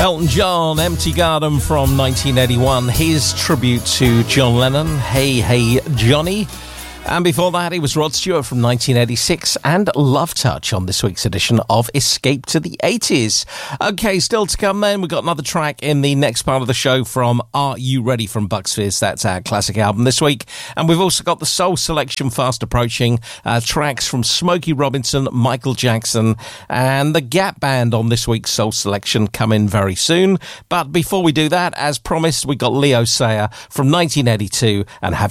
Elton John, Empty Garden from 1981, his tribute to John Lennon, Hey Hey Johnny. And before that, it was Rod Stewart from 1986 and Love Touch on this week's edition of Escape to the 80s. Okay, still to come then, we've got another track in the next part of the show from Are You Ready from Bucks Fizz. That's our classic album this week. And we've also got the Soul Selection fast approaching, tracks from Smokey Robinson, Michael Jackson, and the Gap Band on this week's Soul Selection coming very soon. But before we do that, as promised, we got Leo Sayer from 1982 and Have